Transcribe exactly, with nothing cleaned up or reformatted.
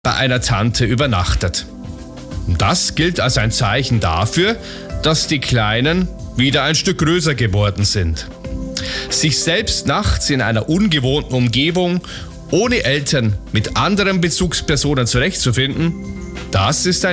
bei einer Tante übernachtet. Das gilt als ein Zeichen dafür, dass die Kleinen wieder ein Stück größer geworden sind. Sich selbst nachts in einer ungewohnten Umgebung ohne Eltern mit anderen Bezugspersonen zurechtzufinden, das ist ein